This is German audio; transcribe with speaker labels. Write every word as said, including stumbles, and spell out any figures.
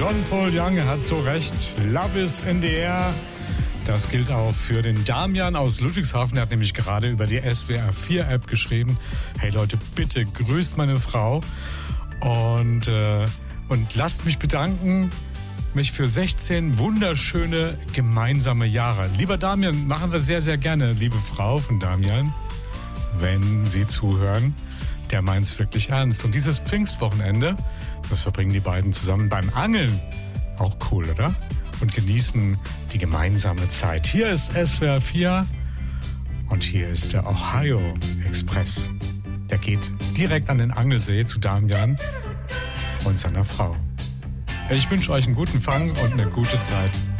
Speaker 1: John Paul Young hat so recht. Love is in the air. Das gilt auch für den Damian aus Ludwigshafen. Der hat nämlich gerade über die S W R vier App geschrieben. Hey Leute, bitte grüßt meine Frau. Und, äh, und lasst mich bedanken, mich für sechzehn wunderschöne gemeinsame Jahre. Lieber Damian, machen wir sehr, sehr gerne. Liebe Frau von Damian, wenn Sie zuhören, der meint's wirklich ernst. Und dieses Pfingstwochenende, das verbringen die beiden zusammen beim Angeln. Auch cool, oder? Und genießen die gemeinsame Zeit. Hier ist S W R vier und hier ist der Ohio Express. Der geht direkt an den Angelsee zu Damian und seiner Frau. Ich wünsche euch einen guten Fang und eine gute Zeit.